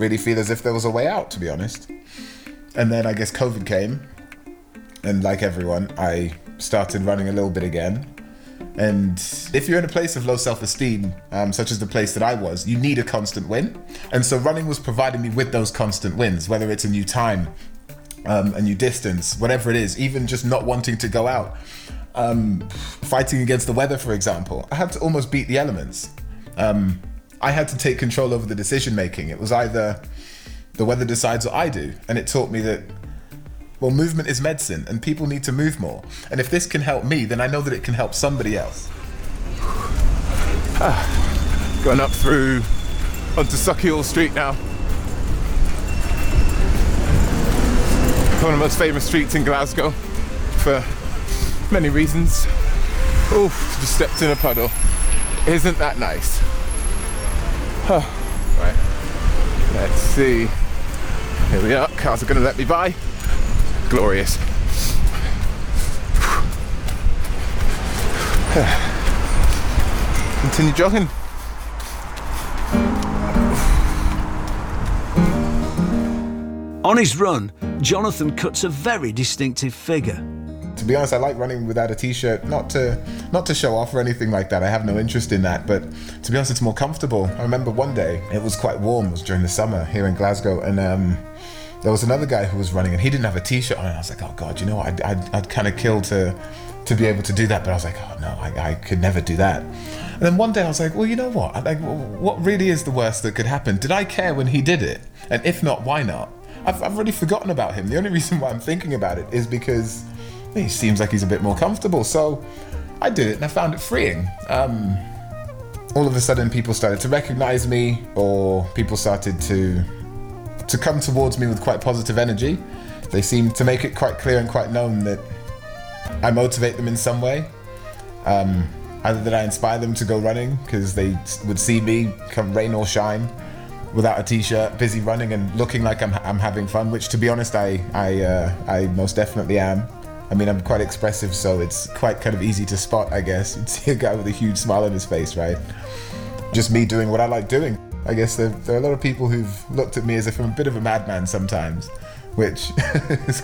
really feel as if there was a way out, to be honest. And then I guess COVID came, and like everyone, I started running a little bit again. And if you're in a place of low self-esteem, such as the place that I was, you need a constant win. And so running was providing me with those constant wins, whether it's a new time, a new distance, whatever it is, even just not wanting to go out. Fighting against the weather, for example, I had to almost beat the elements. I had to take control over the decision making. It was either the weather decides or I do. And it taught me that, well, movement is medicine and people need to move more. And if this can help me, then I know that it can help somebody else. Going up through onto Sauchiehall Street now. One of the most famous streets in Glasgow for many reasons. Oof, just stepped in a puddle. Isn't that nice? Right, let's see. Here we are, cars are gonna let me by. Glorious. Continue jogging. On his run, Jonathan cuts a very distinctive figure. To be honest, I like running without a t-shirt, not to show off or anything like that. I have no interest in that, but to be honest, it's more comfortable. I remember one day, it was quite warm, it was during the summer here in Glasgow, and there was another guy who was running and he didn't have a t-shirt on, and I was like, oh God, you know what, I'd kind of kill to be able to do that, but I was like, oh no, I could never do that. And then one day I was like, well, you know what, what really is the worst that could happen? Did I care when he did it? And if not, why not? I've already forgotten about him. The only reason why I'm thinking about it is because he seems like he's a bit more comfortable. So I did it and I found it freeing. All of a sudden people started to recognize me, or people started to come towards me with quite positive energy. They seemed to make it quite clear and quite known that I motivate them in some way. Either that I inspire them to go running because they would see me come rain or shine without a t-shirt, busy running and looking like I'm having fun, which to be honest, I most definitely am. I mean, I'm quite expressive, so it's quite kind of easy to spot, I guess. You'd see a guy with a huge smile on his face, right? Just me doing what I like doing. I guess there are a lot of people who've looked at me as if I'm a bit of a madman sometimes, which is